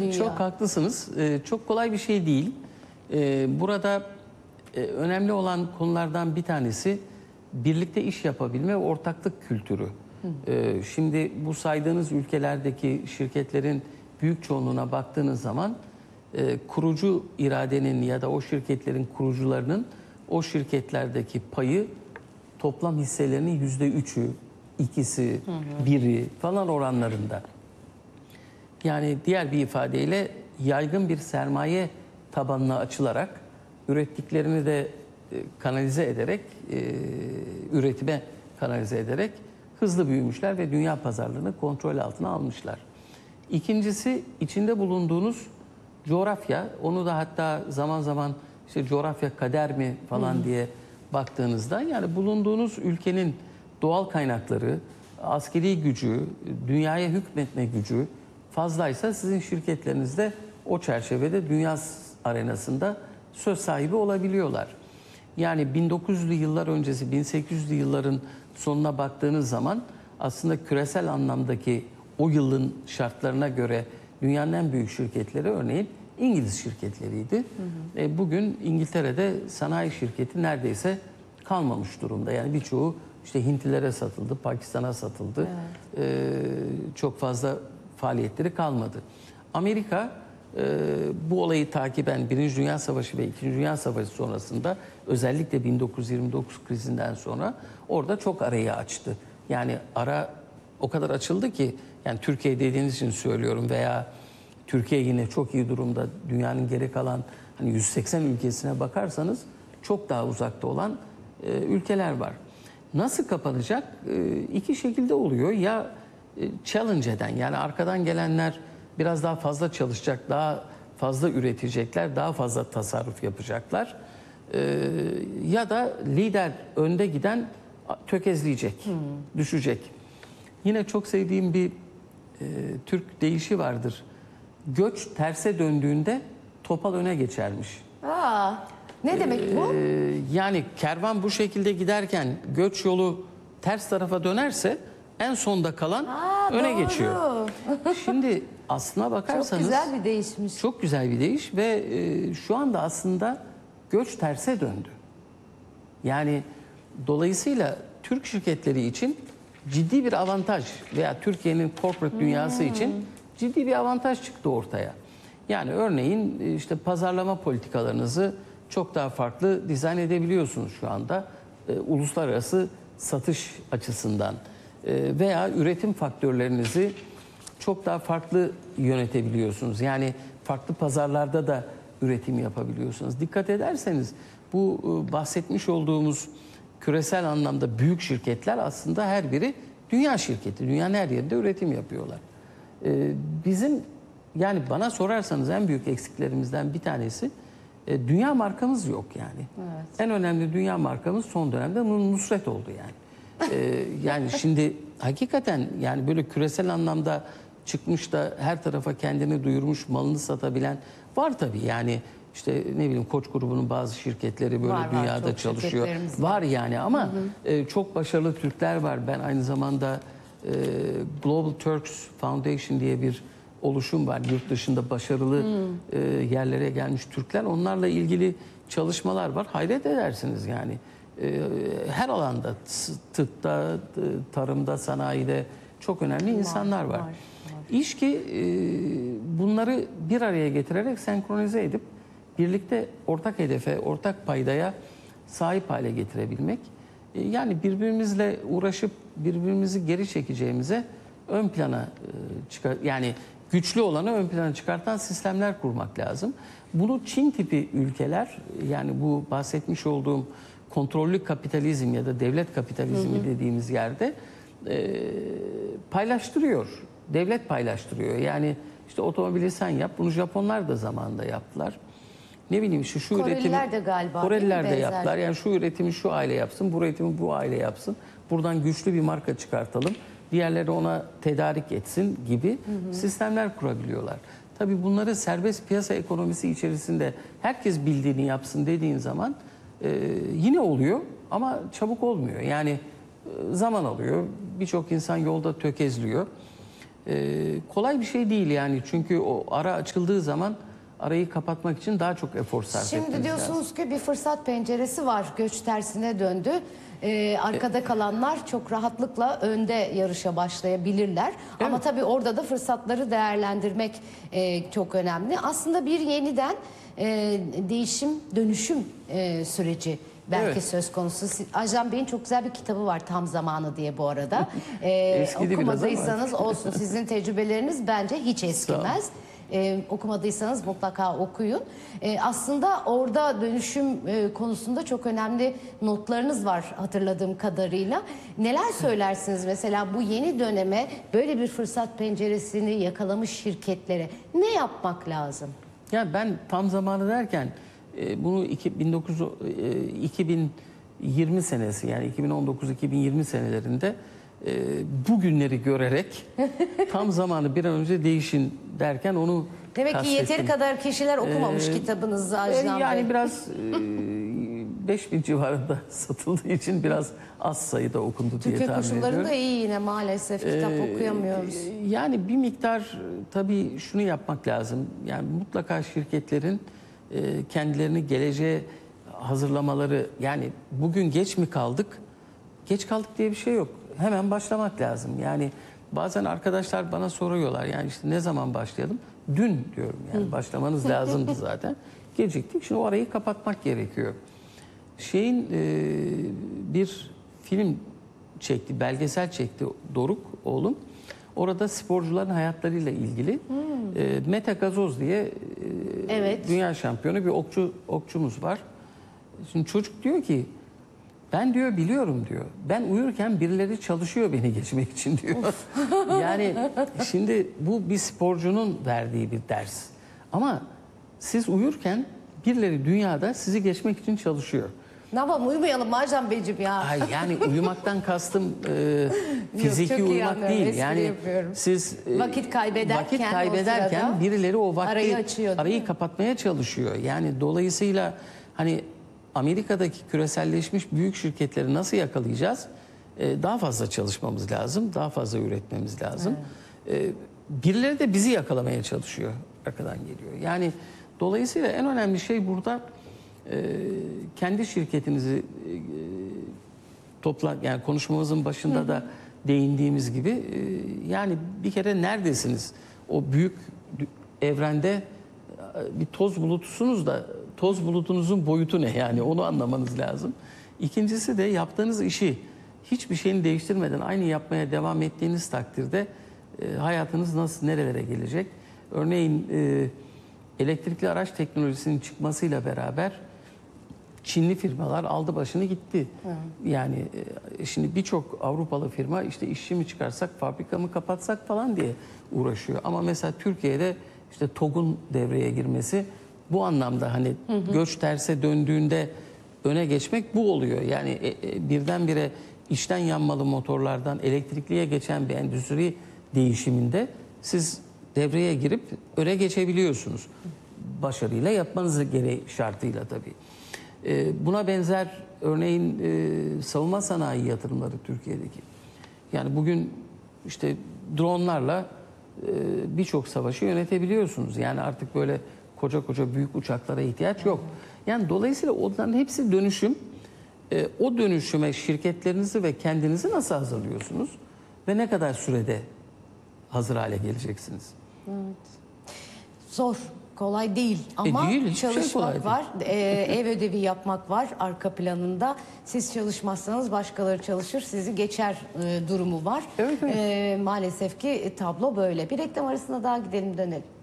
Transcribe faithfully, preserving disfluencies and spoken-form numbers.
dünya. Çok haklısınız. Ee, çok kolay bir şey değil. Ee, burada e, önemli olan konulardan bir tanesi birlikte iş yapabilme ve ortaklık kültürü. Ee, şimdi bu saydığınız ülkelerdeki şirketlerin büyük çoğunluğuna baktığınız zaman e, kurucu iradenin ya da o şirketlerin kurucularının o şirketlerdeki payı toplam hisselerinin yüzde üçü, ikisi, hı hı. biri falan oranlarında. Yani diğer bir ifadeyle yaygın bir sermaye tabanına açılarak ürettiklerini de kanalize ederek, e, üretime kanalize ederek hızlı büyümüşler ve dünya pazarlarını kontrol altına almışlar. İkincisi içinde bulunduğunuz coğrafya. Onu da hatta zaman zaman işte coğrafya kader mi falan hmm. diye baktığınızda yani bulunduğunuz ülkenin doğal kaynakları, askeri gücü, dünyaya hükmetme gücü fazlaysa sizin şirketleriniz de o çerçevede dünya arenasında söz sahibi olabiliyorlar. Yani bin dokuz yüzlü yıllar öncesi, bin sekiz yüzlü yılların sonuna baktığınız zaman aslında küresel anlamdaki o yılın şartlarına göre dünyanın en büyük şirketleri örneğin İngiliz şirketleriydi. Hı hı. E, bugün İngiltere'de sanayi şirketi neredeyse kalmamış durumda. Yani birçoğu işte Hintlilere satıldı, Pakistan'a satıldı. Evet. E, çok fazla faaliyetleri kalmadı. Amerika e, bu olayı takiben Birinci Dünya Savaşı ve İkinci Dünya Savaşı sonrasında özellikle bin dokuz yüz yirmi dokuz krizinden sonra orada çok arayı açtı. Yani ara o kadar açıldı ki yani Türkiye dediğiniz için söylüyorum veya Türkiye yine çok iyi durumda. Dünyanın geri kalan hani yüz seksen ülkesine bakarsanız çok daha uzakta olan e, ülkeler var. Nasıl kapanacak? E, iki şekilde oluyor. Ya e, challenge eden yani arkadan gelenler biraz daha fazla çalışacak, daha fazla üretecekler, daha fazla tasarruf yapacaklar. E, ya da lider önde giden tökezleyecek, hmm. düşecek. Yine çok sevdiğim bir e, Türk deyişi vardır. Göç terse döndüğünde topal öne geçermiş. Aa, ne demek bu? Ee, yani kervan bu şekilde giderken göç yolu ters tarafa dönerse en sonda kalan Aa, öne doğru. geçiyor. Şimdi aslına bakarsanız... Çok güzel bir değişmiş. Çok güzel bir değiş ve e, şu anda aslında göç terse döndü. Yani dolayısıyla Türk şirketleri için ciddi bir avantaj veya Türkiye'nin corporate dünyası hmm. için ciddi bir avantaj çıktı ortaya. Yani örneğin işte pazarlama politikalarınızı çok daha farklı dizayn edebiliyorsunuz şu anda. E, uluslararası satış açısından e, veya üretim faktörlerinizi çok daha farklı yönetebiliyorsunuz. Yani farklı pazarlarda da üretim yapabiliyorsunuz. Dikkat ederseniz bu e, bahsetmiş olduğumuz küresel anlamda büyük şirketler aslında her biri dünya şirketi. Dünyanın her yerinde üretim yapıyorlar. Bizim yani bana sorarsanız en büyük eksiklerimizden bir tanesi e, dünya markamız yok yani. Evet. En önemli dünya markamız son dönemde Nusret oldu yani. E, yani şimdi hakikaten yani böyle küresel anlamda çıkmış da her tarafa kendini duyurmuş, malını satabilen var tabii. Yani işte ne bileyim Koç grubunun bazı şirketleri böyle var, dünyada var, çalışıyor. Var. var yani ama hı hı. E, çok başarılı Türkler var. Ben aynı zamanda e, Global Turks Foundation diye bir oluşum var. Yurt dışında başarılı hmm. e, yerlere gelmiş Türkler. Onlarla ilgili çalışmalar var. Hayret edersiniz yani. E, her alanda, tıpta, tarımda, sanayide çok önemli var, insanlar var. var, var. İş ki e, bunları bir araya getirerek senkronize edip birlikte ortak hedefe, ortak paydaya sahip hale getirebilmek. E, yani birbirimizle uğraşıp birbirimizi geri çekeceğimize ön plana e, çıkar yani güçlü olanı ön plana çıkartan sistemler kurmak lazım. Bunu Çin tipi ülkeler yani bu bahsetmiş olduğum kontrollü kapitalizm ya da devlet kapitalizmi hı hı. dediğimiz yerde e, paylaştırıyor. Devlet paylaştırıyor. Yani işte otomobili sen yap. Bunu Japonlar da zamanında yaptılar. Ne bileyim şu şu Koreliler üretimi de galiba. Koreliler de yaptılar. Yani şu üretimi şu aile yapsın, bu üretimi bu aile yapsın. Buradan güçlü bir marka çıkartalım. Diğerleri ona tedarik etsin gibi hı hı. sistemler kurabiliyorlar. Tabii bunları serbest piyasa ekonomisi içerisinde herkes bildiğini yapsın dediğin zaman e, yine oluyor ama çabuk olmuyor. Yani e, zaman alıyor. Birçok insan yolda tökezliyor. Ee, kolay bir şey değil yani çünkü o ara açıldığı zaman arayı kapatmak için daha çok efor sarf etmeniz Şimdi diyorsunuz lazım. ki bir fırsat penceresi var. Göç tersine döndü. Ee, arkada kalanlar çok rahatlıkla önde yarışa başlayabilirler. Ama tabii orada da fırsatları değerlendirmek e, çok önemli. Aslında bir yeniden e, değişim, dönüşüm e, süreci belki Evet. söz konusu. Siz- Ajan Bey'in çok güzel bir kitabı var, Tam Zamanı diye bu arada. Ee, Eskidi biraz ama. okumadıysanız olsun, sizin tecrübeleriniz bence hiç eskimez. Ee, okumadıysanız mutlaka okuyun. Ee, aslında orada dönüşüm e, konusunda çok önemli notlarınız var hatırladığım kadarıyla. Neler söylersiniz mesela bu yeni döneme, böyle bir fırsat penceresini yakalamış şirketlere ne yapmak lazım? Ya ben tam zamanı derken e, bunu iki- bin dokuz yüz, e, iki bin yirmi senesi yani iki bin on dokuz iki bin yirmi senelerinde e, bu günleri görerek tam zamanı bir an önce değişin derken onu Demek ki kastettim. yeteri kadar kişiler okumamış Ee, kitabınızı E, Ajan Bey. Yani biraz beş bin civarında satıldığı için biraz az sayıda okundu diye Türkiye tahmin ediyorum. koşullarında iyi yine maalesef kitap Ee, okuyamıyoruz. Yani bir miktar e, tabii şunu yapmak lazım. Yani mutlaka şirketlerin e, kendilerini geleceğe hazırlamaları, yani bugün geç mi kaldık? Geç kaldık diye bir şey yok. Hemen başlamak lazım. Yani bazen arkadaşlar bana soruyorlar yani işte ne zaman başlayalım? Dün diyorum yani başlamanız lazımdı zaten. Geciktik. Şimdi o arayı kapatmak gerekiyor. Şeyin e, bir film çekti, belgesel çekti Doruk oğlum. Orada sporcuların hayatlarıyla ilgili e, Mete Gazoz diye e, Evet. dünya şampiyonu bir okçu okçumuz var. Şimdi çocuk diyor ki ben diyor biliyorum diyor. Ben uyurken birileri çalışıyor beni geçmek için diyor. Yani şimdi bu bir sporcunun verdiği bir ders. Ama siz uyurken birileri dünyada sizi geçmek için çalışıyor. Ne yapalım, uyumayalım mı Ajan Beyciğim ya? Ay yani uyumaktan kastım e, fiziki çok iyi uyumak anlıyorum, değil. espri Yani yapıyorum. siz e, Vakit kaybederken vakit o kaybederken sırada birileri o vakti arayı açıyor, değil arayı mi? kapatmaya çalışıyor. Yani dolayısıyla hani Amerika'daki küreselleşmiş büyük şirketleri nasıl yakalayacağız? E, daha fazla çalışmamız lazım, daha fazla üretmemiz lazım. E, birileri de bizi yakalamaya çalışıyor, arkadan geliyor. Yani dolayısıyla en önemli şey burada e, kendi şirketinizi e, topla yani konuşmamızın başında da değindiğimiz gibi e, yani bir kere neredesiniz? O büyük evrende e, bir toz bulutusunuz da toz bulutunuzun boyutu ne yani onu anlamanız lazım. İkincisi de yaptığınız işi hiçbir şeyini değiştirmeden aynı yapmaya devam ettiğiniz takdirde e, hayatınız nasıl nerelere gelecek? Örneğin e, elektrikli araç teknolojisinin çıkmasıyla beraber Çinli firmalar aldı başını gitti. Hı. Yani e, şimdi birçok Avrupalı firma işte işçi mi çıkarsak, fabrika mı kapatsak falan diye uğraşıyor. Ama mesela Türkiye'de işte TOG'un devreye girmesi bu anlamda hani hı hı. göç terse döndüğünde öne geçmek bu oluyor. Yani e, e, birdenbire içten yanmalı motorlardan elektrikliye geçen bir endüstri değişiminde siz devreye girip öne geçebiliyorsunuz. Başarıyla yapmanız gereği şartıyla tabii. Buna benzer örneğin savunma sanayi yatırımları Türkiye'deki. Yani bugün işte dronlarla birçok savaşı yönetebiliyorsunuz. Yani artık böyle koca koca büyük uçaklara ihtiyaç yok. Yani dolayısıyla onların hepsi dönüşüm. O dönüşüme şirketlerinizi ve kendinizi nasıl hazırlıyorsunuz? Ve ne kadar sürede hazır hale geleceksiniz? Evet. Zor. Kolay değil ama e değil, hiçbir şey çalışmak kolay var, e, ev ödevi yapmak var arka planında. Siz çalışmazsanız başkaları çalışır, sizi geçer e, durumu var. Evet, evet. E, maalesef ki tablo böyle. Bir reklam arasında daha gidelim, dönelim.